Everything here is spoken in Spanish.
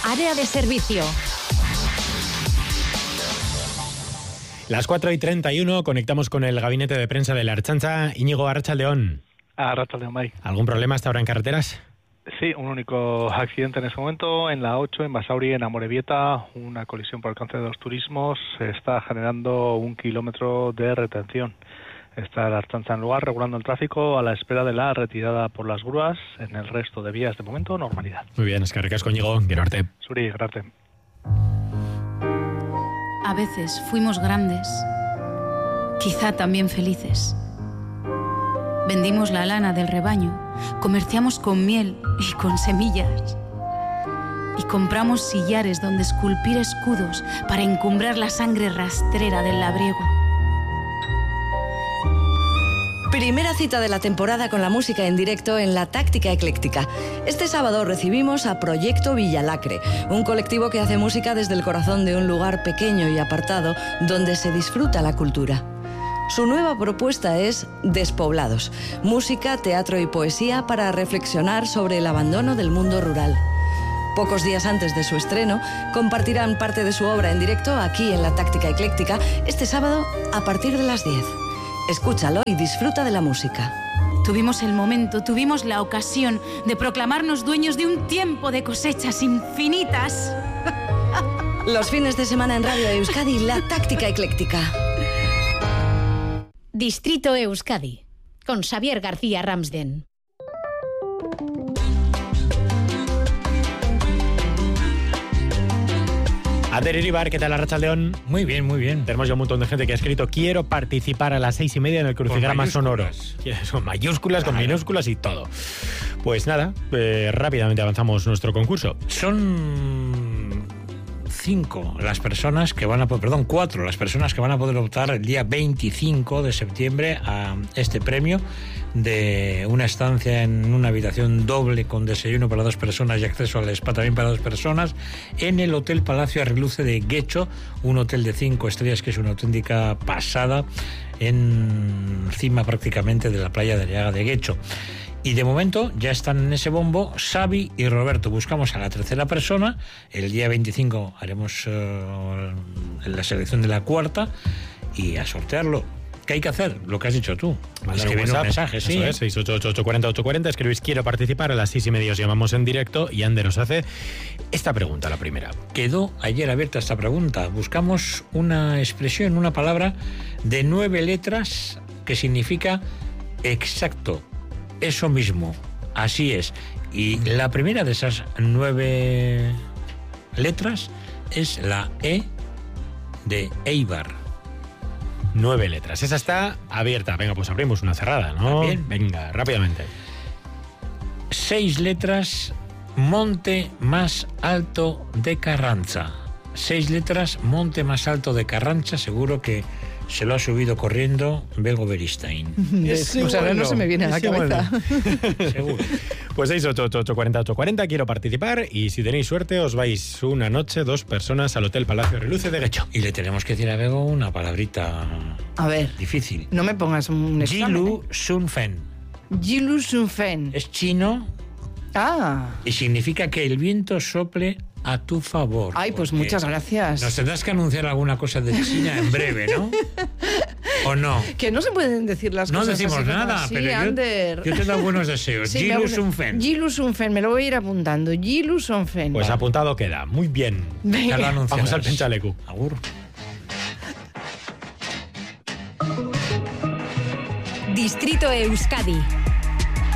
Área de servicio. Las 4:31, conectamos con el gabinete de prensa de la Ertzaintza. Íñigo, Arratsaldeon. Arratsaldeon, bai. ¿Algún problema hasta ahora en carreteras? Sí, un único accidente en este momento. En la 8, en Basauri, en Amorebieta, una colisión por alcance de los turismos está generando 1 kilómetro de retención. Está la Ertzaintza en lugar, regulando el tráfico a la espera de la retirada por las grúas. En el resto de vías, de momento, normalidad. Muy bien, eskerrik asko, Íñigo. Gero arte. Zuri, grate. A veces fuimos grandes, quizá también felices. Vendimos la lana del rebaño, comerciamos con miel y con semillas. Y compramos sillares donde esculpir escudos para encumbrar la sangre rastrera del labriego. Primera cita de la temporada con la música en directo en la Táctica Ecléctica. Este sábado recibimos a Proyecto Villalacre, un colectivo que hace música desde el corazón de un lugar pequeño y apartado donde se disfruta la cultura. Su nueva propuesta es Despoblados, música, teatro y poesía para reflexionar sobre el abandono del mundo rural. Pocos días antes de su estreno, compartirán parte de su obra en directo aquí en la Táctica Ecléctica este sábado a partir de las 10. Escúchalo y disfruta de la música. Tuvimos el momento, tuvimos la ocasión de proclamarnos dueños de un tiempo de cosechas infinitas. Los fines de semana en Radio Euskadi, la Táctica Ecléctica. Distrito Euskadi, con Xavier García Ramsden. Ander Iribar, ¿qué tal, Arratsaldeon? Muy bien, muy bien. Tenemos ya un montón de gente que ha escrito: quiero participar a las 6:30 en el crucigrama sonoro. Son mayúsculas, con minúsculas y todo. Pues nada, rápidamente avanzamos nuestro concurso. Son 4 las personas que van a poder optar el día 25 de septiembre a este premio de una estancia en una habitación doble con desayuno para 2 personas y acceso al spa también para 2 personas en el Hotel Palacio Arreluce de Guecho, un hotel de 5 estrellas que es una auténtica pasada encima prácticamente de la playa de Arriaga de Guecho. Y de momento ya están en ese bombo Xavi y Roberto. Buscamos a la tercera persona. El día 25 haremos la selección de la cuarta y a sortearlo. ¿Qué hay que hacer? Lo que has dicho tú. Escribir un mensaje, sí. Eso es, 688-840-840. Escribís quiero participar, a las 6:30 os llamamos en directo y Ander os hace esta pregunta, la primera. Quedó ayer abierta esta pregunta. Buscamos una expresión, una palabra de 9 letras que significa exacto. Eso mismo, así es. Y la primera de esas 9 letras es la E de Eibar. 9 letras. Esa está abierta. Venga, pues abrimos una cerrada, ¿no? Bien. Venga, rápidamente. 6 letras, Monte Más Alto de Carranza. 6 letras, Monte Más Alto de Carranza. Seguro que se lo ha subido corriendo Bego Beristain. Pues ahora no se me viene a la cabeza. Bueno. Seguro. Pues 688-840-840, quiero participar y si tenéis suerte os vais una noche 2 personas al Hotel Palacio Reluce de Guecho. Y le tenemos que decir a Bego una palabrita A ver, difícil. no me pongas un examen. Jilu Sun Fen. Jilu Sun Fen. Es chino y significa que el viento sople a tu favor. Ay, pues muchas gracias. Nos tendrás que anunciar alguna cosa de China en breve, ¿no? ¿O no? Que no se pueden decir las No cosas decimos así nada, así, pero Ander. yo te doy buenos deseos. Sí, Jilu Sun Fen. Jilu Sun Fen, me lo voy a ir apuntando. Jilu Sun Fen. Pues apuntado queda. Muy bien. Venga. Ya lo anunciarás. Vamos al Penchalecu. Agur. Distrito Euskadi